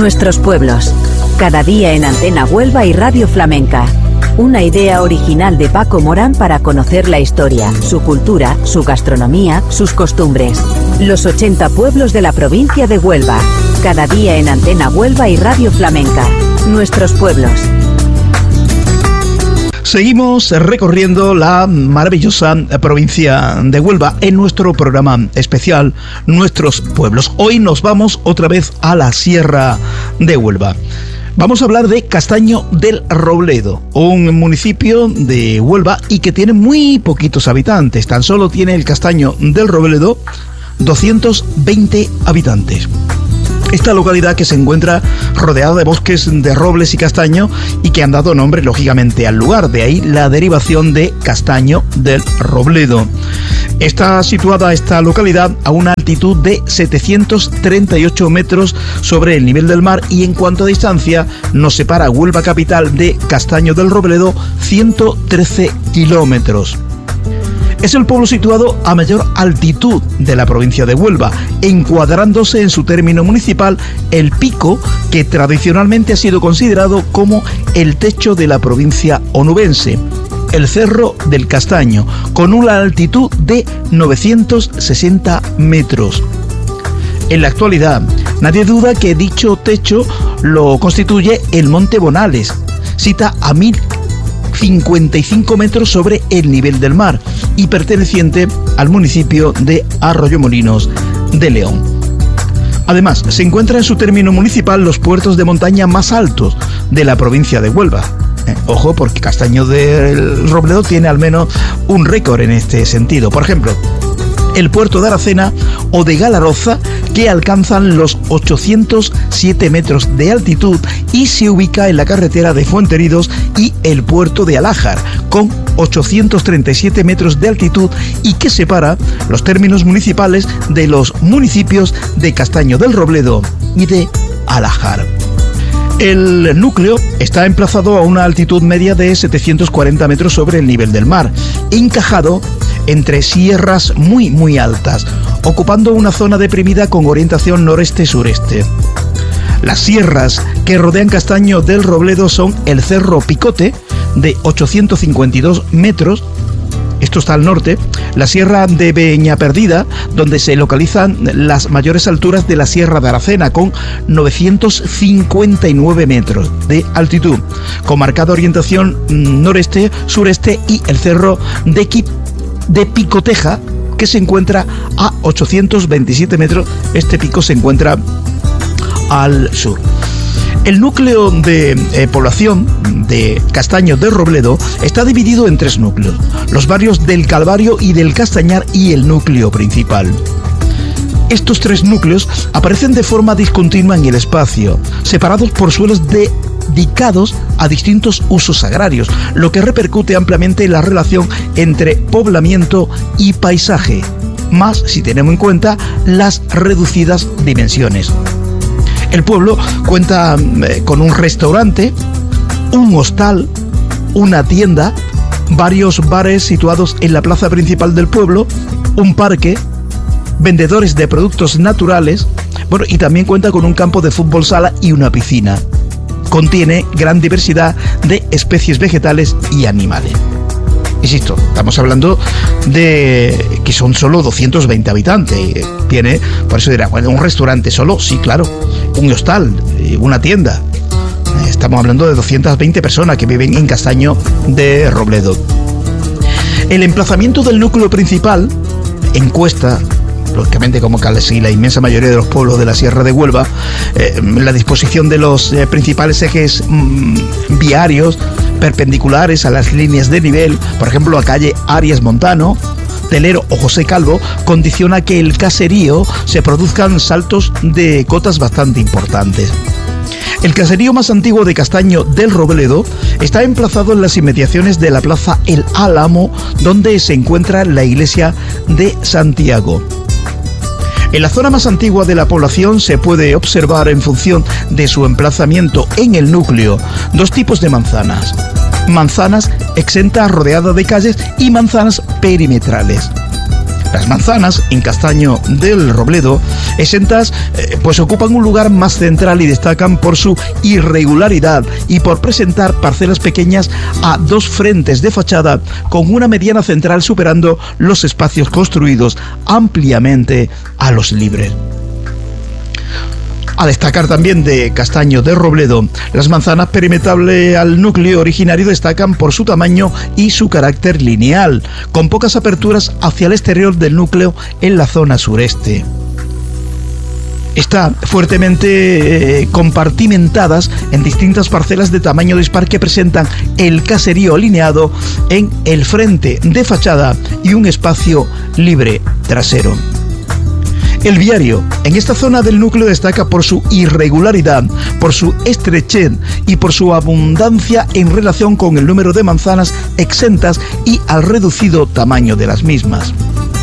Nuestros pueblos. Cada día en Antena Huelva y Radio Flamenca. Una idea original de Paco Morán para conocer la historia, su cultura, su gastronomía, sus costumbres. Los 80 pueblos de la provincia de Huelva. Cada día en Antena Huelva y Radio Flamenca. Nuestros pueblos. Seguimos recorriendo la maravillosa provincia de Huelva en nuestro programa especial Nuestros Pueblos. Hoy nos vamos otra vez a la Sierra de Huelva. Vamos a hablar de Castaño del Robledo, un municipio de Huelva y que tiene muy poquitos habitantes. Tan solo tiene el Castaño del Robledo 220 habitantes. Esta localidad, que se encuentra rodeada de bosques de robles y castaño y que han dado nombre lógicamente al lugar, de ahí la derivación de Castaño del Robledo. Está situada esta localidad a una altitud de 738 metros sobre el nivel del mar y en cuanto a distancia nos separa Huelva capital de Castaño del Robledo 113 kilómetros. Es el pueblo situado a mayor altitud de la provincia de Huelva, encuadrándose en su término municipal el pico que tradicionalmente ha sido considerado como el techo de la provincia onubense, el Cerro del Castaño, con una altitud de 960 metros. En la actualidad, nadie duda que dicho techo lo constituye el Monte Bonales, cita a 1055 metros sobre el nivel del mar y perteneciente al municipio de Arroyomolinos de León. Además, se encuentra en su término municipal los puertos de montaña más altos de la provincia de Huelva. Ojo, porque Castaño del Robledo tiene al menos un récord en este sentido. Por ejemplo, el puerto de Aracena o de Galaroza, que alcanzan los 807 metros de altitud y se ubica en la carretera de Fuenteridos, y el puerto de Alájar, con 837 metros de altitud y que separa los términos municipales de los municipios de Castaño del Robledo y de Alájar. El núcleo está emplazado a una altitud media de 740 metros sobre el nivel del mar, encajado entre sierras muy altas, ocupando una zona deprimida con orientación noreste-sureste. Las sierras que rodean Castaño del Robledo son el Cerro Picote, de 852 metros, esto está al norte, la Sierra de Beñaperdida, donde se localizan las mayores alturas de la Sierra de Aracena, con 959 metros de altitud, con marcada orientación noreste-sureste, y el Cerro de Picoteja, que se encuentra a 827 metros. Este pico se encuentra al sur. El núcleo de población de Castaño del Robledo está dividido en tres núcleos: los barrios del Calvario y del Castañar y el núcleo principal. Estos tres núcleos aparecen de forma discontinua en el espacio, separados por suelos dedicados a distintos usos agrarios, lo que repercute ampliamente en la relación entre poblamiento y paisaje, más si tenemos en cuenta las reducidas dimensiones. El pueblo cuenta con un restaurante, un hostal, una tienda, varios bares situados en la plaza principal del pueblo, un parque, vendedores de productos naturales, y también cuenta con un campo de fútbol sala y una piscina. Contiene gran diversidad de especies vegetales y animales. Insisto, estamos hablando de que son solo 220 habitantes. Tiene, por eso dirá, un restaurante solo, sí, claro, un hostal, una tienda. Estamos hablando de 220 personas que viven en Castaño de Robledo. El emplazamiento del núcleo principal encuesta, lógicamente, como casi la inmensa mayoría de los pueblos de la Sierra de Huelva, la disposición de los principales ejes viarios perpendiculares a las líneas de nivel, por ejemplo, la calle Arias Montano, Telero o José Calvo, condiciona que el caserío se produzcan saltos de cotas bastante importantes. El caserío más antiguo de Castaño del Robledo está emplazado en las inmediaciones de la plaza El Álamo, donde se encuentra la iglesia de Santiago. En la zona más antigua de la población se puede observar, en función de su emplazamiento en el núcleo, dos tipos de manzanas: manzanas exentas rodeadas de calles y manzanas perimetrales. Las manzanas en Castaño del Robledo, exentas, pues ocupan un lugar más central y destacan por su irregularidad y por presentar parcelas pequeñas a dos frentes de fachada con una mediana central superando los espacios construidos ampliamente a los libres. A destacar también de Castaño de Robledo, las manzanas perimetrales al núcleo originario destacan por su tamaño y su carácter lineal, con pocas aperturas hacia el exterior del núcleo en la zona sureste. Están fuertemente compartimentadas en distintas parcelas de tamaño dispar que presentan el caserío alineado en el frente de fachada y un espacio libre trasero. El viario en esta zona del núcleo destaca por su irregularidad, por su estrechez y por su abundancia en relación con el número de manzanas exentas y al reducido tamaño de las mismas.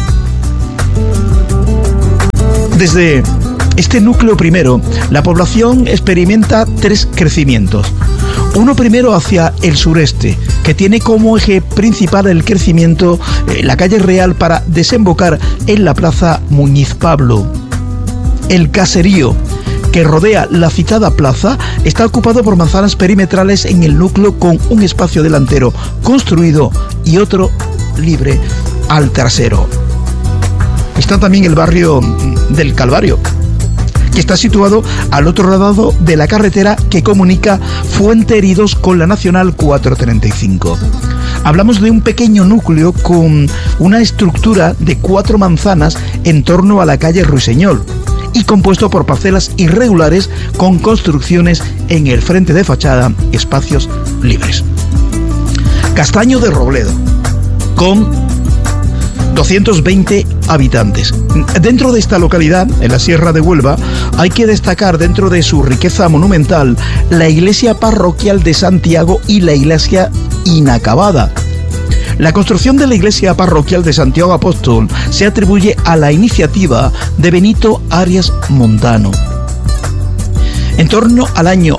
Desde este núcleo primero, la población experimenta tres crecimientos. Uno primero hacia el sureste, que tiene como eje principal el crecimiento la calle Real para desembocar en la plaza Muñiz Pablo. El caserío que rodea la citada plaza está ocupado por manzanas perimetrales en el núcleo con un espacio delantero construido y otro libre al trasero. Está también el barrio del Calvario, que está situado al otro lado de la carretera que comunica Fuente Heridos con la Nacional 435. Hablamos de un pequeño núcleo con una estructura de 4 manzanas en torno a la calle Ruiseñor y compuesto por parcelas irregulares con construcciones en el frente de fachada y espacios libres. Castaño de Robledo, con 220 habitantes. Dentro de esta localidad, en la Sierra de Huelva, hay que destacar dentro de su riqueza monumental la iglesia parroquial de Santiago y la iglesia inacabada. La construcción de la iglesia parroquial de Santiago Apóstol se atribuye a la iniciativa de Benito Arias Montano. En torno al año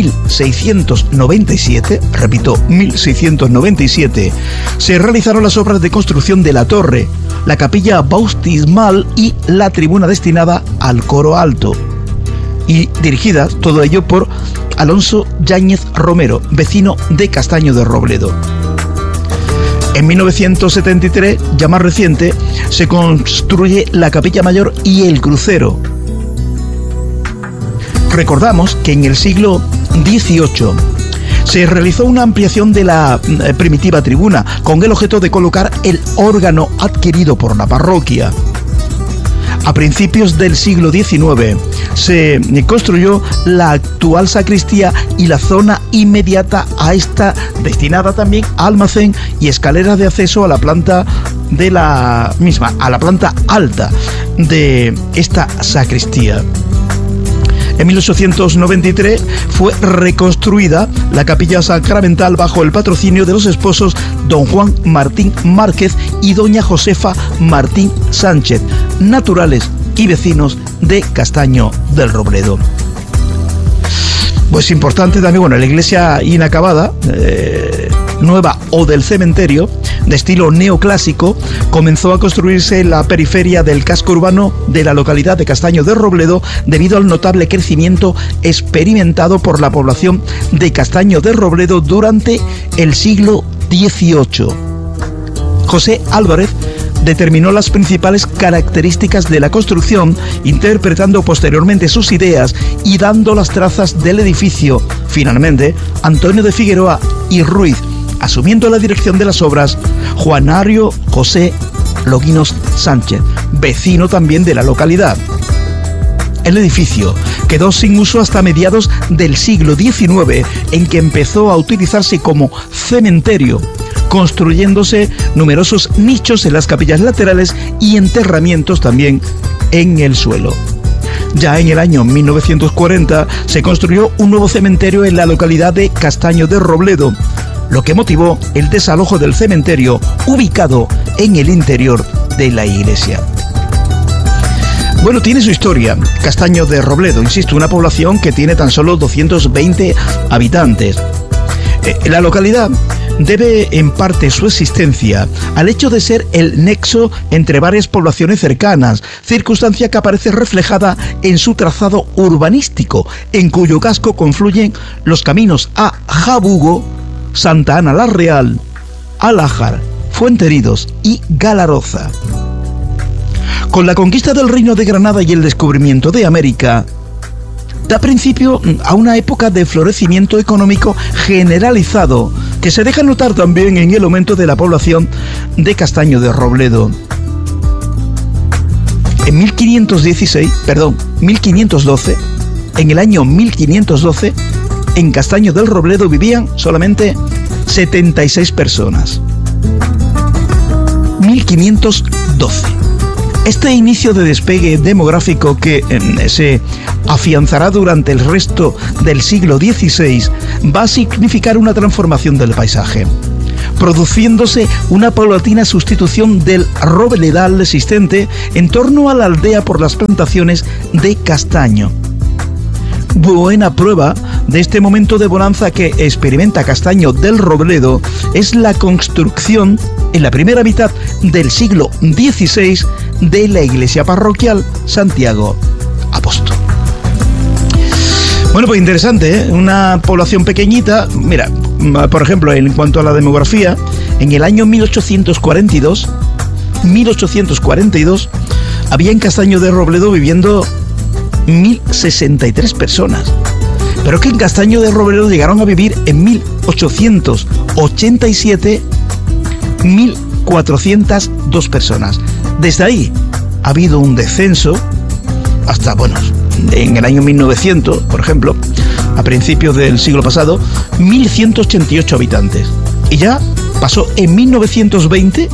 1697, repito, 1697, se realizaron las obras de construcción de la torre, la capilla bautismal y la tribuna destinada al coro alto, y dirigidas todo ello por Alonso Yáñez Romero, vecino de Castaño de Robledo. En 1973, ya más reciente, se construye la capilla mayor y el crucero. Recordamos que en el siglo XVIII se realizó una ampliación de la primitiva tribuna con el objeto de colocar el órgano adquirido por la parroquia. A principios del siglo XIX se construyó la actual sacristía y la zona inmediata a esta, destinada también a almacén y escaleras de acceso a la planta de la misma, a la planta alta de esta sacristía. En 1893 fue reconstruida la capilla sacramental bajo el patrocinio de los esposos don Juan Martín Márquez y doña Josefa Martín Sánchez, naturales y vecinos de Castaño del Robledo. Pues importante también, la iglesia inacabada, nueva o del cementerio, de estilo neoclásico, comenzó a construirse en la periferia del casco urbano de la localidad de Castaño de Robledo debido al notable crecimiento experimentado por la población de Castaño de Robledo durante el siglo XVIII. José Álvarez determinó las principales características de la construcción, interpretando posteriormente sus ideas y dando las trazas del edificio. Finalmente, Antonio de Figueroa y Ruiz, asumiendo la dirección de las obras, Juanario José Loguinos Sánchez, vecino también de la localidad. El edificio quedó sin uso hasta mediados del siglo XIX, en que empezó a utilizarse como cementerio, construyéndose numerosos nichos en las capillas laterales y enterramientos también en el suelo. Ya en el año 1940 se construyó un nuevo cementerio en la localidad de Castaño de Robledo, lo que motivó el desalojo del cementerio ubicado en el interior de la iglesia. Bueno, tiene su historia, Castaño de Robledo, insisto, una población que tiene tan solo 220 habitantes. La localidad debe en parte su existencia al hecho de ser el nexo entre varias poblaciones cercanas, circunstancia que aparece reflejada en su trazado urbanístico, en cuyo casco confluyen los caminos a Jabugo, Santa Ana la Real, Alájar, Fuenteridos y Galaroza. Con la conquista del Reino de Granada y el descubrimiento de América, da principio a una época de florecimiento económico generalizado que se deja notar también en el aumento de la población de Castaño de Robledo. En 1512, en el año 1512, en Castaño del Robledo vivían solamente 76 personas. 1512. Este inicio de despegue demográfico que se afianzará durante el resto del siglo XVI va a significar una transformación del paisaje, produciéndose una paulatina sustitución del robledal existente en torno a la aldea por las plantaciones de castaño. Buena prueba de este momento de bonanza que experimenta Castaño del Robledo es la construcción en la primera mitad del siglo XVI de la iglesia parroquial Santiago Apóstol. Bueno, pues interesante, ¿eh? Una población pequeñita. Mira, por ejemplo, en cuanto a la demografía, en el año 1842 había en Castaño de Robledo viviendo 1063 personas. Pero que en Castaño de Robledo llegaron a vivir en 1887 1402 personas. Desde ahí ha habido un descenso hasta, bueno, en el año 1900, por ejemplo, a principios del siglo pasado, 1188 habitantes. Y ya pasó en 1920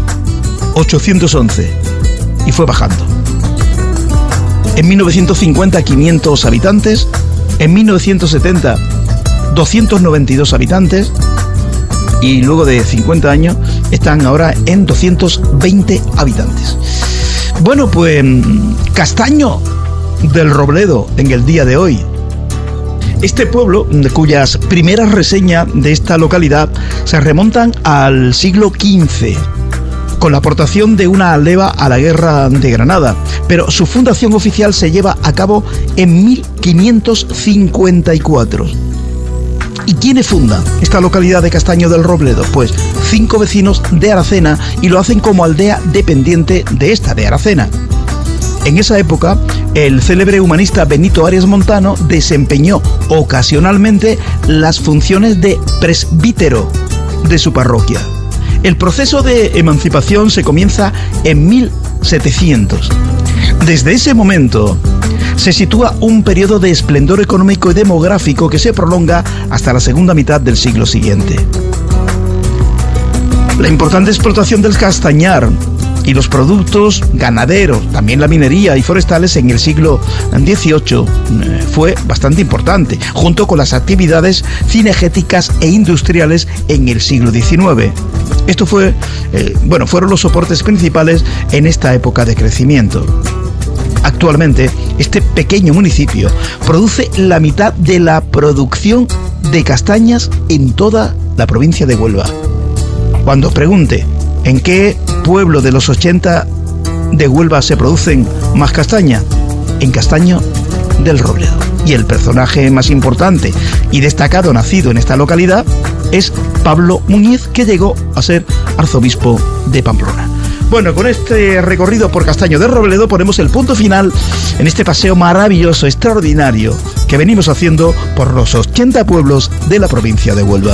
811 y fue bajando. En 1950 500 habitantes, en 1970 292 habitantes y luego de 50 años están ahora en 220 habitantes. Bueno, pues Castaño del Robledo en el día de hoy. Este pueblo, cuyas primeras reseñas de esta localidad se remontan al siglo XV, con la aportación de una leva a la guerra de Granada, pero su fundación oficial se lleva a cabo en 1554. ¿Y quiénes fundan esta localidad de Castaño del Robledo? Pues 5 vecinos de Aracena, y lo hacen como aldea dependiente de esta, de Aracena. En esa época, el célebre humanista Benito Arias Montano desempeñó ocasionalmente las funciones de presbítero de su parroquia. El proceso de emancipación se comienza en 1700. Desde ese momento se sitúa un periodo de esplendor económico y demográfico que se prolonga hasta la segunda mitad del siglo siguiente. La importante explotación del castañar y los productos ganaderos, también la minería y forestales en el siglo XVIII fue bastante importante, junto con las actividades cinegéticas e industriales en el siglo XIX. Esto fueron los soportes principales en esta época de crecimiento. Actualmente, este pequeño municipio produce la mitad de la producción de castañas en toda la provincia de Huelva. Cuando os pregunte en qué pueblo de los 80 de Huelva se producen más castaña, en Castaño del Robledo. Y el personaje más importante y destacado nacido en esta localidad es Pablo Muñiz, que llegó a ser arzobispo de Pamplona. Bueno, con este recorrido por Castaño del Robledo ponemos el punto final en este paseo maravilloso, extraordinario, que venimos haciendo por los 80 pueblos de la provincia de Huelva.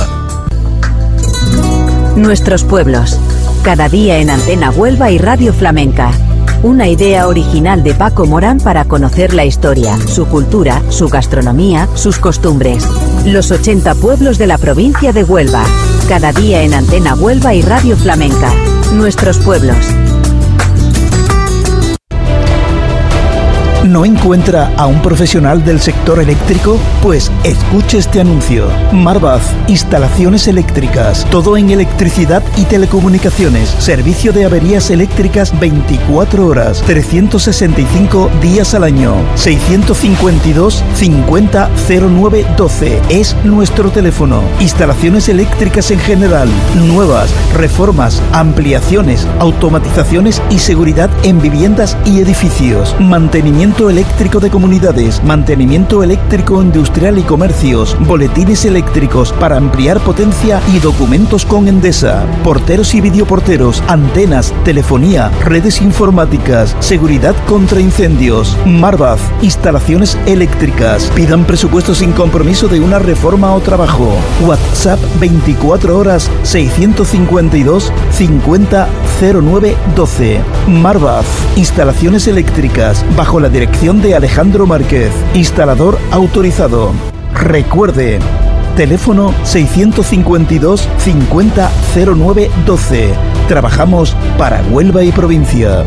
Nuestros pueblos, cada día en Antena Huelva y Radio Flamenca. Una idea original de Paco Morán para conocer la historia, su cultura, su gastronomía, sus costumbres. Los 80 pueblos de la provincia de Huelva. Cada día en Antena Huelva y Radio Flamenca. Nuestros pueblos. ¿No encuentra a un profesional del sector eléctrico? Pues escuche este anuncio. Marbath, instalaciones eléctricas, todo en electricidad y telecomunicaciones, servicio de averías eléctricas 24 horas, 365 días al año. 652 50 09 12 es nuestro teléfono. Instalaciones eléctricas en general, nuevas, reformas, ampliaciones, automatizaciones y seguridad en viviendas y edificios. Mantenimiento eléctrico de comunidades, mantenimiento eléctrico industrial y comercios, boletines eléctricos para ampliar potencia y documentos con Endesa, porteros y videoporteros, antenas, telefonía, redes informáticas, seguridad contra incendios. Marbath, instalaciones eléctricas. Pidan presupuesto sin compromiso de una reforma o trabajo. WhatsApp 24 horas 652 50 09 12. Marbath, instalaciones eléctricas, bajo la dirección de Alejandro Márquez, instalador autorizado. Recuerde, teléfono 652 50 09 12. Trabajamos para Huelva y provincia.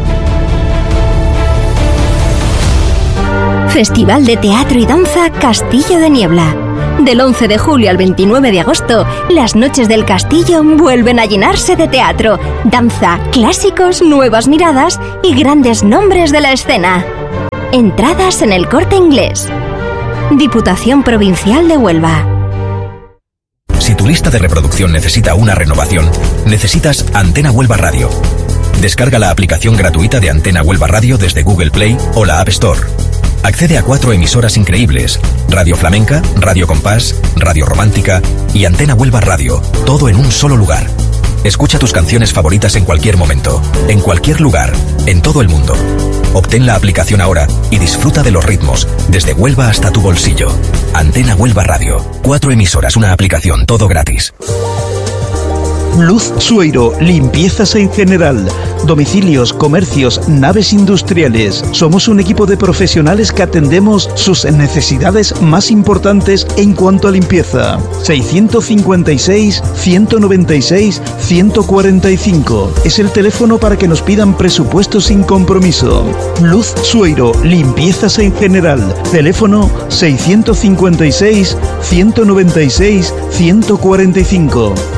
Festival de Teatro y Danza Castillo de Niebla. Del 11 de julio al 29 de agosto, las noches del castillo vuelven a llenarse de teatro, danza, clásicos, nuevas miradas y grandes nombres de la escena. Entradas en El Corte Inglés. Diputación Provincial de Huelva. Si tu lista de reproducción necesita una renovación, necesitas Antena Huelva Radio. Descarga la aplicación gratuita de Antena Huelva Radio desde Google Play o la App Store. Accede a 4 emisoras increíbles: Radio Flamenca, Radio Compás, Radio Romántica y Antena Huelva Radio, todo en un solo lugar. Escucha tus canciones favoritas en cualquier momento, en cualquier lugar, en todo el mundo. Obtén la aplicación ahora y disfruta de los ritmos, desde Huelva hasta tu bolsillo. Antena Huelva Radio. 4 emisoras, una aplicación, todo gratis. Luz Sueiro, limpiezas en general, domicilios, comercios, naves industriales. Somos un equipo de profesionales que atendemos sus necesidades más importantes en cuanto a limpieza. 656 196 145 es el teléfono para que nos pidan presupuessto sin compromiso. Luz Sueiro, limpiezas en general. Teléfono 656 196 145.